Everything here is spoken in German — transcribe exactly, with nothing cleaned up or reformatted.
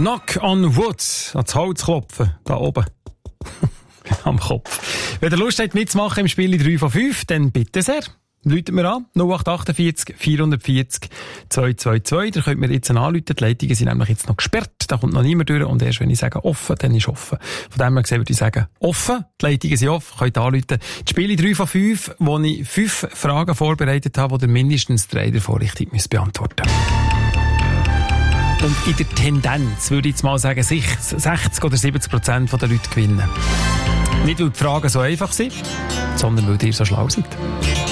Knock on Wood, ans Holz klopfen, da oben. Am Kopf. Wenn ihr Lust habt mitzumachen im Spiel drei von fünf, dann bitte sehr. Läutet mir an, null acht acht vier vier vier null zwei zwei zwei. Da könnt mir jetzt anrufen. Die Leitungen sind nämlich jetzt noch gesperrt. Da kommt noch niemand durch. Und erst wenn ich sage offen, dann ist offen. Von dem her gesehen würde ich sagen offen. Die Leitungen sind offen. Könnt anrufen. Die Spiele drei von fünf, wo ich fünf Fragen vorbereitet habe, die ihr mindestens drei davon richtig müsst beantworten. Und in der Tendenz würde ich jetzt mal sagen, sechzig oder siebzig Prozent der Leute gewinnen. Nicht, weil die Fragen so einfach sind, sondern weil ihr so schlau seid.